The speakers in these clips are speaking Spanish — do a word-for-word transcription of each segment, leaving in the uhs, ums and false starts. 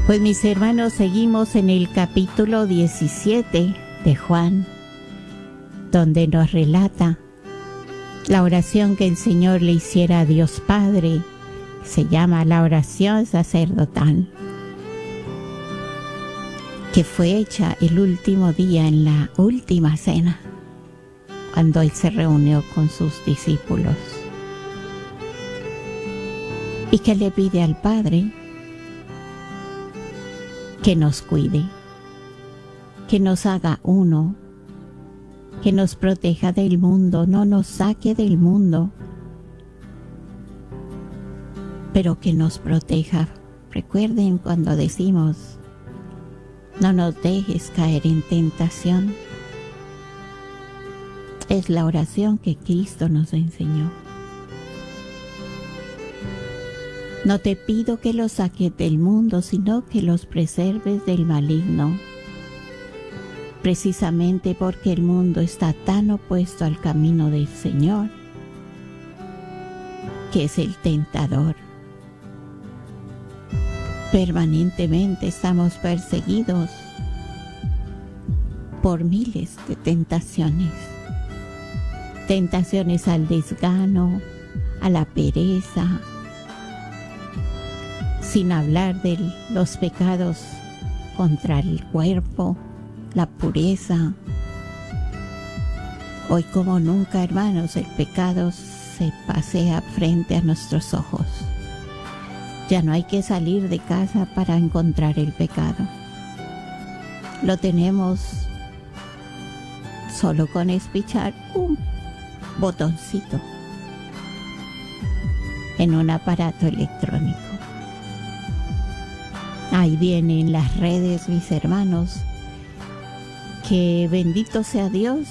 Pues mis hermanos, seguimos en el capítulo diecisiete de Juan, donde nos relata la oración que el Señor le hiciera a Dios Padre. Se llama la oración sacerdotal, que fue hecha el último día en la última cena, cuando Él se reunió con sus discípulos. Y que le pide al Padre que nos cuide, que nos haga uno, que nos proteja del mundo, no nos saque del mundo, pero que nos proteja. Recuerden cuando decimos, no nos dejes caer en tentación. Es la oración que Cristo nos enseñó. No te pido que los saques del mundo, sino que los preserves del maligno. Precisamente porque el mundo está tan opuesto al camino del Señor, que es el tentador. Permanentemente estamos perseguidos por miles de tentaciones. Tentaciones al desgano, a la pereza, sin hablar de los pecados contra el cuerpo, la pureza. Hoy como nunca, hermanos, el pecado se pasea frente a nuestros ojos. Ya no hay que salir de casa para encontrar el pecado. Lo tenemos solo con espichar un botoncito en un aparato electrónico. Ahí vienen las redes, mis hermanos, que bendito sea Dios,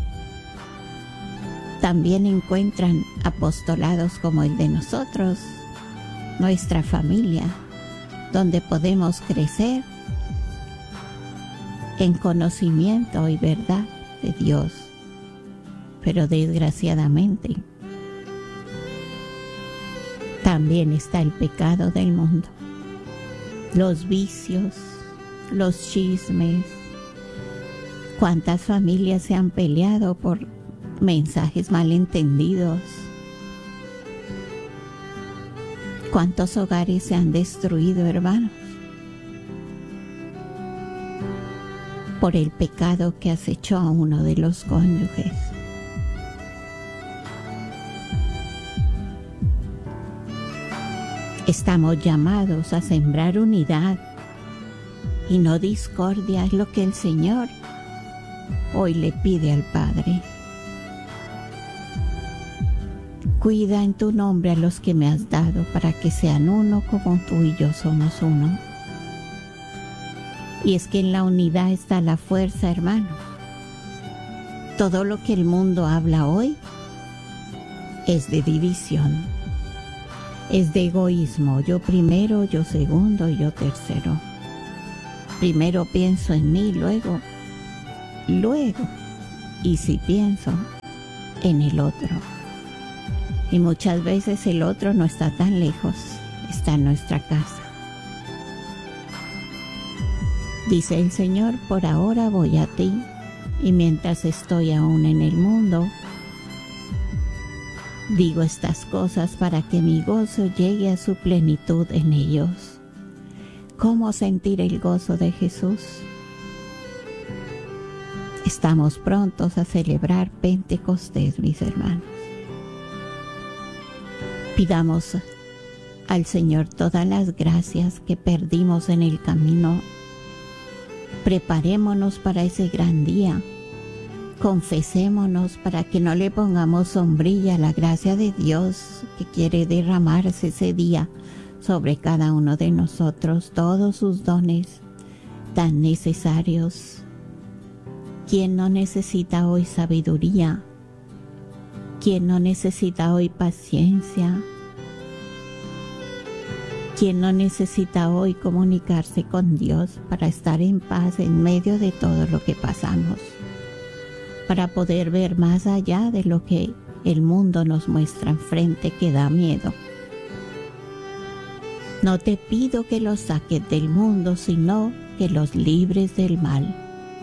también encuentran apostolados como el de nosotros, nuestra familia, donde podemos crecer en conocimiento y verdad de Dios. Pero desgraciadamente también está el pecado del mundo, los vicios, los chismes. Cuántas familias se han peleado por mensajes malentendidos. Cuántos hogares se han destruido, hermanos, por el pecado que acechó a uno de los cónyuges. Estamos llamados a sembrar unidad y no discordia, es lo que el Señor hoy le pide al Padre. Cuida en tu nombre a los que me has dado, para que sean uno como tú y yo somos uno. Y es que en la unidad está la fuerza, hermano. Todo lo que el mundo habla hoy es de división, es de egoísmo. Yo primero, yo segundo y yo tercero. Primero pienso en mí, luego, luego, y si pienso en el otro. Y muchas veces el otro no está tan lejos, está en nuestra casa. Dice el Señor, por ahora voy a ti, y mientras estoy aún en el mundo, digo estas cosas para que mi gozo llegue a su plenitud en ellos. ¿Cómo sentir el gozo de Jesús? Estamos prontos a celebrar Pentecostés, mis hermanos. Pidamos al Señor todas las gracias que perdimos en el camino. Preparémonos para ese gran día. Confesémonos para que no le pongamos sombrilla a la gracia de Dios que quiere derramarse ese día sobre cada uno de nosotros, todos sus dones tan necesarios. ¿Quién no necesita hoy sabiduría? ¿Quién no necesita hoy paciencia? ¿Quién no necesita hoy comunicarse con Dios para estar en paz en medio de todo lo que pasamos? Para poder ver más allá de lo que el mundo nos muestra enfrente, que da miedo. No te pido que los saques del mundo, sino que los libres del mal.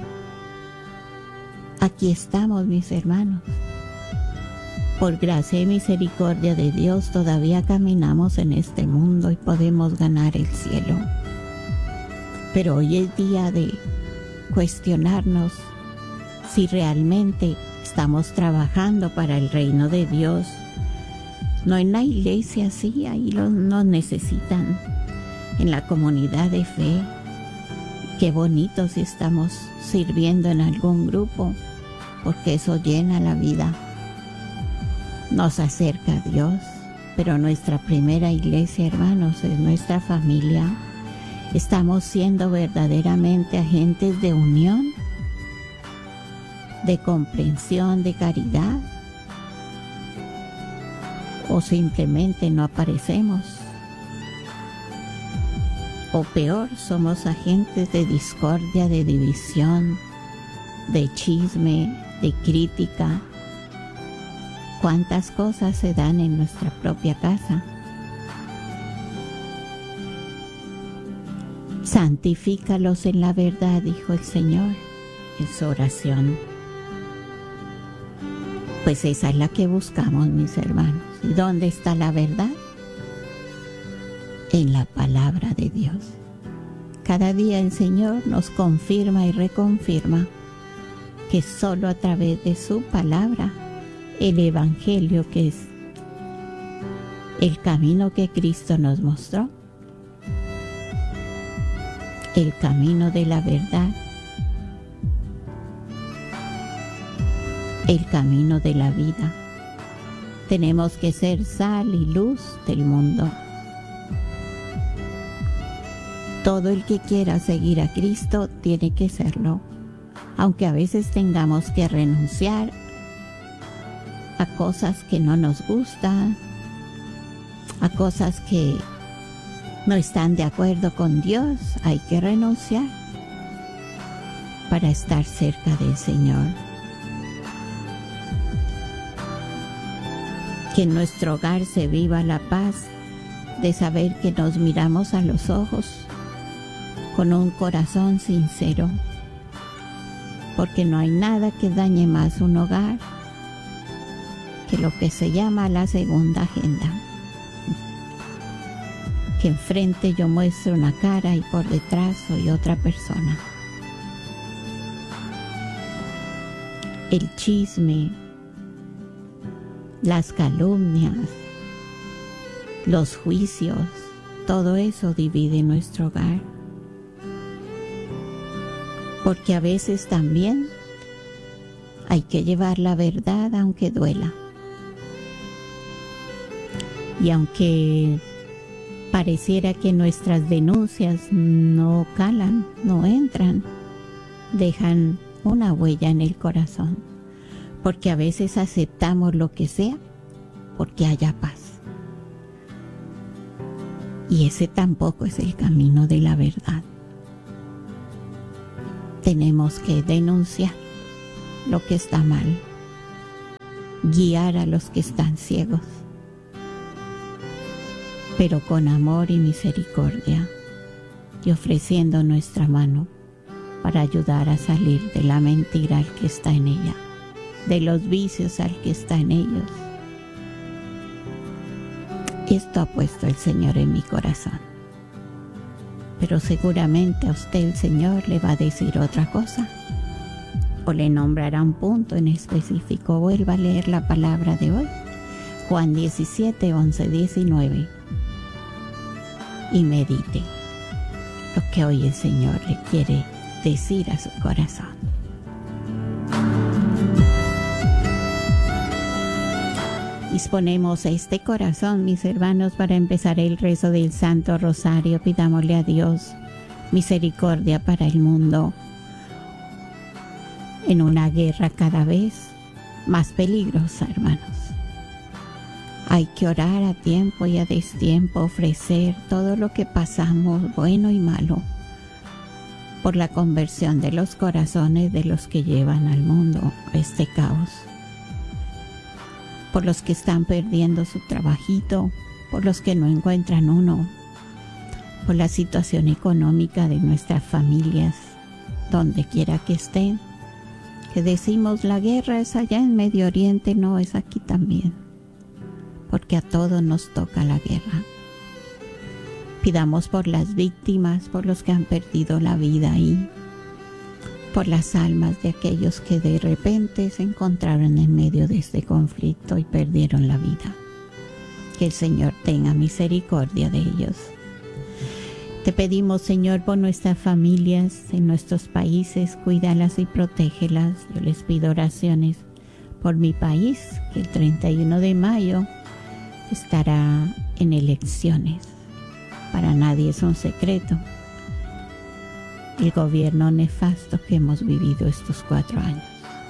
Aquí estamos, mis hermanos. Por gracia y misericordia de Dios todavía caminamos en este mundo y podemos ganar el cielo. Pero hoy es día de cuestionarnos si realmente estamos trabajando para el reino de Dios. No en la iglesia, sí, ahí los, nos necesitan. En la comunidad de fe, qué bonito si estamos sirviendo en algún grupo, porque eso llena la vida. Nos acerca a Dios, pero nuestra primera iglesia, hermanos, es nuestra familia. Estamos siendo verdaderamente agentes de unión, de comprensión, de caridad, o simplemente no aparecemos, o peor, somos agentes de discordia, de división, de chisme, de crítica. ¿Cuántas cosas se dan en nuestra propia casa? Santifícalos en la verdad, dijo el Señor en su oración. Pues esa es la que buscamos, mis hermanos. ¿Y dónde está la verdad? En la palabra de Dios. Cada día el Señor nos confirma y reconfirma que solo a través de su palabra, el Evangelio, que es el camino que Cristo nos mostró, el camino de la verdad, el camino de la vida. Tenemos que ser sal y luz del mundo. Todo el que quiera seguir a Cristo tiene que serlo, aunque a veces tengamos que renunciar a cosas que no nos gustan, a cosas que no están de acuerdo con Dios. Hay que renunciar para estar cerca del Señor. Que en nuestro hogar se viva la paz de saber que nos miramos a los ojos con un corazón sincero, porque no hay nada que dañe más un hogar que lo que se llama la segunda agenda. Que enfrente yo muestro una cara y por detrás soy otra persona. El chisme, las calumnias, los juicios, todo eso divide nuestro hogar. Porque a veces también hay que llevar la verdad aunque duela. Y aunque pareciera que nuestras denuncias no calan, no entran, dejan una huella en el corazón. Porque a veces aceptamos lo que sea porque haya paz. Y ese tampoco es el camino de la verdad. Tenemos que denunciar lo que está mal, guiar a los que están ciegos, pero con amor y misericordia, y ofreciendo nuestra mano para ayudar a salir de la mentira al que está en ella, de los vicios al que está en ellos. Esto ha puesto el Señor en mi corazón. Pero seguramente a usted el Señor le va a decir otra cosa, o le nombrará un punto en específico. Vuelva a leer la palabra de hoy, Juan diecisiete, once, diecinueve, y medite lo que hoy el Señor le quiere decir a su corazón. Disponemos este corazón, mis hermanos, para empezar el rezo del Santo Rosario. Pidámosle a Dios misericordia para el mundo, en una guerra cada vez más peligrosa, hermanos. Hay que orar a tiempo y a destiempo, ofrecer todo lo que pasamos, bueno y malo, por la conversión de los corazones de los que llevan al mundo este caos. Por los que están perdiendo su trabajito, por los que no encuentran uno, por la situación económica de nuestras familias, donde quiera que estén. Que decimos la guerra es allá en Medio Oriente, no, es aquí también, porque a todos nos toca la guerra. Pidamos por las víctimas, por los que han perdido la vida ahí, por las almas de aquellos que de repente se encontraron en medio de este conflicto y perdieron la vida. Que el Señor tenga misericordia de ellos. Te pedimos, Señor, por nuestras familias en nuestros países, cuídalas y protégelas. Yo les pido oraciones por mi país, que el treinta y uno de mayo estará en elecciones. Para nadie es un secreto el gobierno nefasto que hemos vivido estos cuatro años.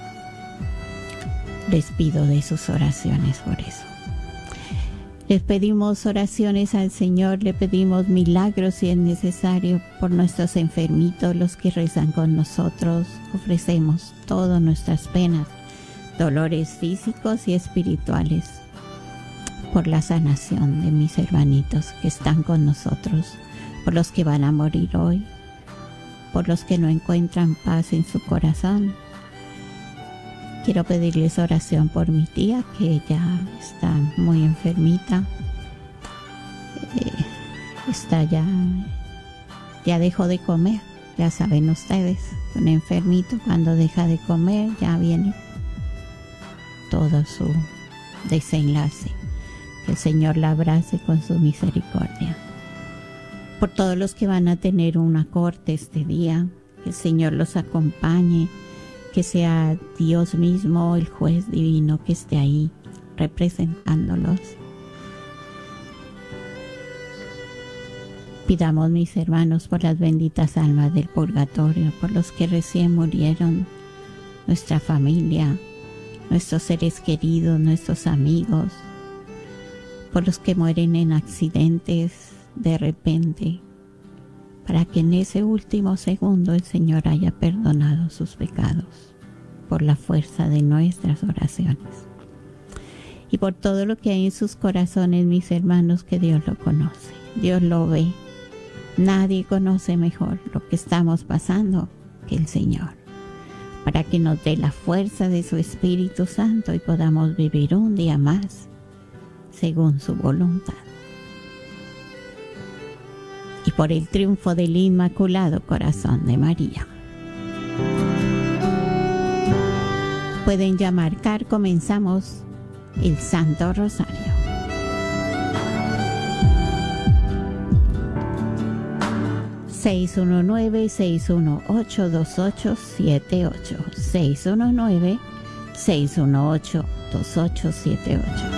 Les pido de sus oraciones por eso. Les pedimos oraciones al Señor, le pedimos milagros si es necesario por nuestros enfermitos, los que rezan con nosotros. Ofrecemos todas nuestras penas, dolores físicos y espirituales, por la sanación de mis hermanitos que están con nosotros, por los que van a morir hoy, por los que no encuentran paz en su corazón. Quiero pedirles oración por mi tía, que ella está muy enfermita. Eh, está ya, ya dejó de comer. Ya saben ustedes, un enfermito cuando deja de comer ya viene todo su desenlace. Que el Señor la abrace con su misericordia. Por todos los que van a tener una corte este día, que el Señor los acompañe. Que sea Dios mismo, el juez divino, que esté ahí representándolos. Pidamos, mis hermanos, por las benditas almas del purgatorio, por los que recién murieron, nuestra familia, nuestros seres queridos, nuestros amigos, por los que mueren en accidentes de repente, para que en ese último segundo el Señor haya perdonado sus pecados por la fuerza de nuestras oraciones. Y por todo lo que hay en sus corazones, mis hermanos, que Dios lo conoce, Dios lo ve. Nadie conoce mejor lo que estamos pasando que el Señor, para que nos dé la fuerza de su Espíritu Santo y podamos vivir un día más según su voluntad. Y por el triunfo del Inmaculado Corazón de María. Pueden ya marcar, comenzamos el Santo Rosario. seis uno nueve, seis uno ocho, dos ocho siete ocho. seis uno nueve, seis uno ocho, dos ocho siete ocho.